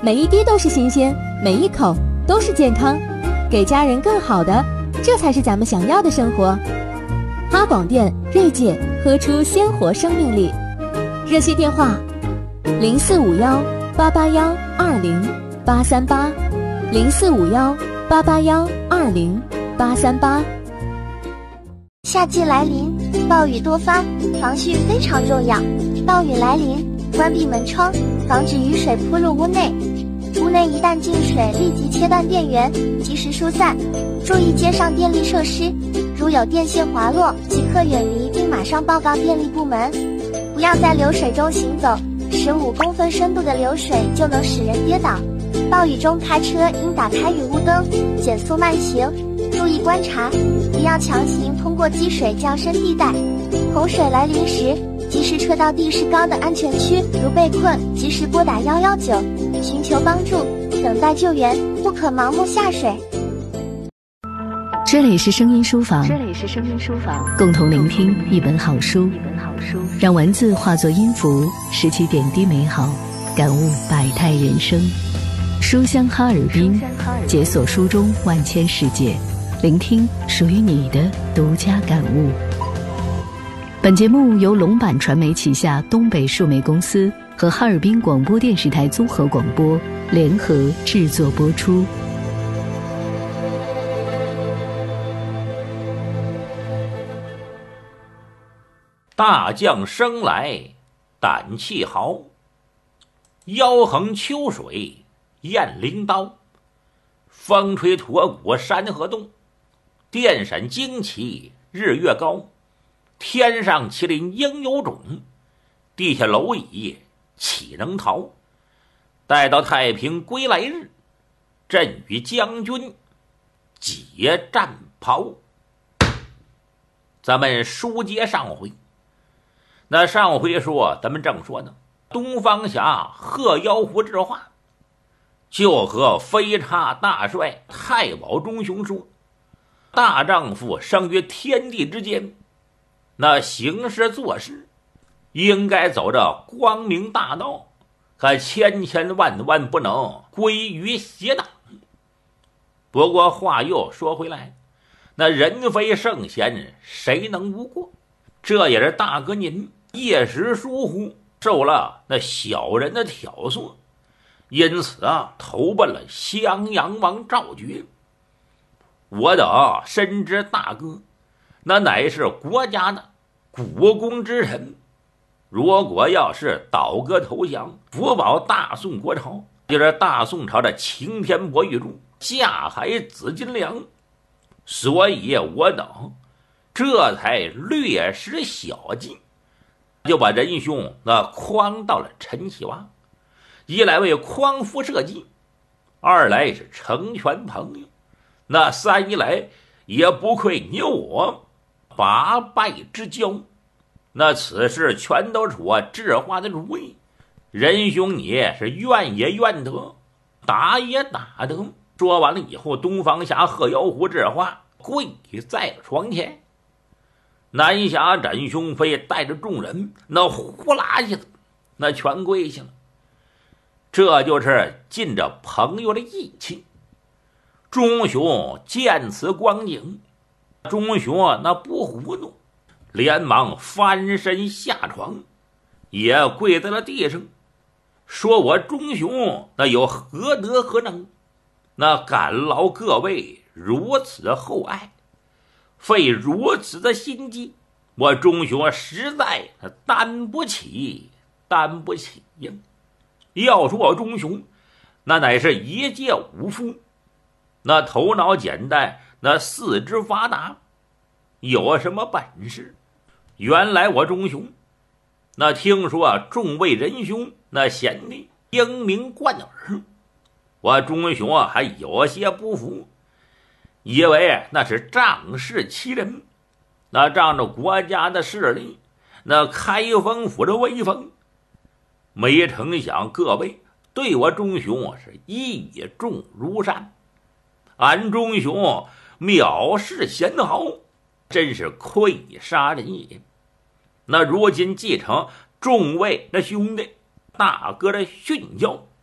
每一滴都是新鲜，每一口都是健康，给家人更好的，这才是咱们想要的生活。哈广电锐界，喝出鲜活生命力。热线电话：0451-881-20-838，0451-881-20-838。 夏季来临，暴雨多发，防汛非常重要。暴雨来临，关闭门窗，防止雨水扑入屋内。屋内一旦进水，立即切断电源，及时疏散。注意街上电力设施，如有电线滑落，即刻远离并马上报告电力部门。不要在流水中行走，15公分深度的流水就能使人跌倒。暴雨中开车应打开雨雾灯，减速慢行，注意观察，不要强行通过积水较深地带。洪水来临时，及时撤到地势高的安全区，如被困，及时拨打119，寻求帮助，等待救援，不可盲目下水。 这里是声音书房，共同聆听一本好书，让文字化作音符，拾起点滴美好，感悟百态人生。书香哈尔滨，解锁书中万千世界，聆听属于你的独家感悟。本节目由龙版传媒旗下东北数媒公司和哈尔滨广播电视台综合广播联合制作播出。 大将生来胆气豪，腰横秋水雁翎刀。风吹驼骨山河动，电闪惊旗日月高。天上麒麟应有种，地下蝼蚁岂能逃？待到太平归来日，朕与将军解战袍。咱们书接上回，那上回说咱们正说呢，东方侠贺妖狐之话，就和飞叉大帅太保钟雄说，大丈夫生于天地之间，那行事做事应该走着光明大道，可千千万万不能归于邪党。不过话又说回来，那人非圣贤，谁能无过？这也是大哥您一时疏忽，受了那小人的挑唆，因此投奔了襄阳王赵觉。我的深知大哥那乃是国家的股肱之臣，如果要是倒戈投降，福保大宋国朝，就是大宋朝的擎天博玉柱，架海紫金梁，所以我等这才略施小计，就把仁兄那诓到了陈其洼，一来为匡扶社稷，二来是成全朋友，那三一来也不愧你我八拜之交。那此事全都是我制划的主意，仁兄你是愿也愿得，打也打得。说完了以后，东方侠贺妖狐这话跪在了床前，南侠展雄飞带着众人那呼啦一下子那全跪下了，这就是尽着朋友的义气。钟雄见此光景，钟雄那不糊涂，连忙翻身下床，也跪在了地上，说我钟雄那有何德何能，那感劳各位如此厚爱，费如此的心机，我钟雄实在担不起呀。要说我钟雄那乃是一介武夫，那头脑简单，那四肢发达，有什么本事？原来我钟雄那听说众位仁兄那贤弟英明贯耳，我钟雄还有些不服，以为那是仗势欺人，那仗着国家的势力，那开封府的威风，没成想各位对我钟雄是义重如山，俺钟雄藐视贤豪，真是愧杀人也。那如今继承众位那兄弟大哥的训教，